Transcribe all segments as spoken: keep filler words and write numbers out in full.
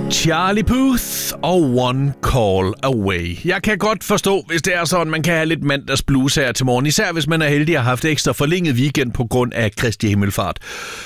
Charlie Puth og One Call Away. Jeg kan godt forstå, hvis det er sådan, man kan have lidt mandagsblues her til morgen. Især hvis man er heldig og har haft ekstra forlænget weekend på grund af Kristi Himmelfart.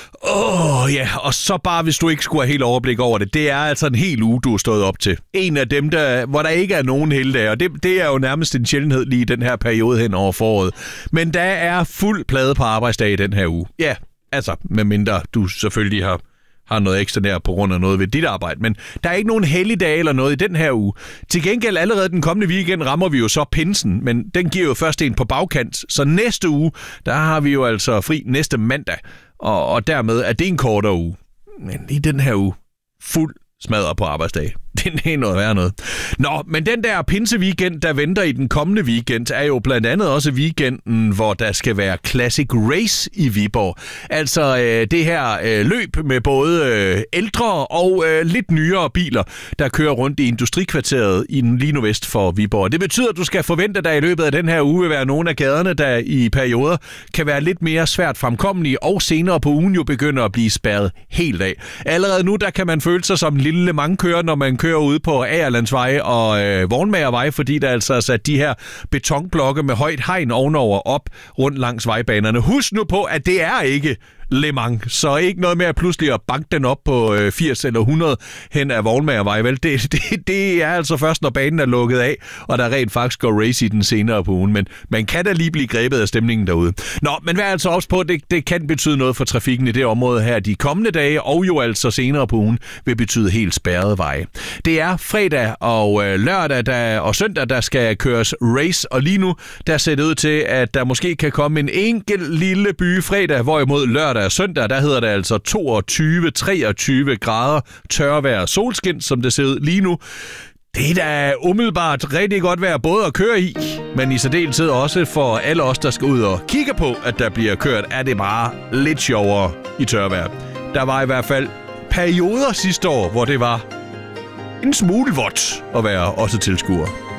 Åh oh, ja, og så bare hvis du ikke skulle have helt overblik over det. Det er altså en hel uge, du har stået op til. En af dem, der, hvor der ikke er nogen heldigdage, og det, det er jo nærmest en sjældenhed lige i den her periode hen over foråret. Men der er fuld plade på arbejdsdag i den her uge. Ja, altså, medmindre du selvfølgelig har... har noget ekstra der på grund af noget ved dit arbejde. Men der er ikke nogen helligdag eller noget i den her uge. Til gengæld allerede den kommende weekend rammer vi jo så pinsen, men den giver jo først en på bagkant. Så næste uge, der har vi jo altså fri næste mandag, og, og dermed er det en kortere uge. Men i den her uge, fuld smadret på arbejdsdag. Det er noget værre noget. Nå, men den der pinse-weekend, der venter i den kommende weekend, er jo blandt andet også weekenden, hvor der skal være Classic Race i Viborg. Altså øh, det her øh, løb med både øh, ældre og øh, lidt nyere biler, der kører rundt i industrikvarteret i den lige nordvest for Viborg. Det betyder, at du skal forvente, at der i løbet af den her uge vil være nogle af gaderne, der i perioder kan være lidt mere svært fremkommelige, og senere på ugen jo begynder at blive spærret helt af. Allerede nu, der kan man føle sig som en lille Le Mans-kører, når man kører ude på Agerlandsvej og øh, Vognmagervej, fordi der altså er sat de her betonblokke med højt hegn ovenover op rundt langs vejbanerne. Husk nu på, at det er ikke Le Mans, så ikke noget med at pludselig at banke den op på øh, firs eller hundrede hen af Vognmagervej, vel? Det, det, det er altså først, når banen er lukket af, og der rent faktisk går race i den senere på ugen, men man kan da lige blive grebet af stemningen derude. Nå, men vær altså ops på, at det, det kan betyde noget for trafikken i det område her de kommende dage, og jo altså senere på ugen vil betyde helt spærrede veje. Det er fredag og øh, lørdag der, og søndag, der skal køres race, og lige nu, der ser det ud til, at der måske kan komme en enkelt lille by fredag, hvorimod lørdag og søndag, der hedder det altså toogtyve til treogtyve grader tørvejr og solskin, som det ser ud lige nu. Det er da umiddelbart rigtig godt vejr både at køre i, men i særdeleshed også for alle os, der skal ud og kigge på, at der bliver kørt, er det bare lidt sjovere i tørvejr. Der var i hvert fald perioder sidste år, hvor det var en smule vådt at være også tilskuer.